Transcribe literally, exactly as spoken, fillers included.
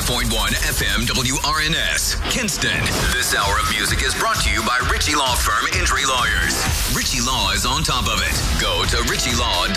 point one F M W R N S, Kinston. This hour of music is brought to you by Ritchie Law Firm Injury Lawyers. Ritchie Law is on top of it. Go to ritchie law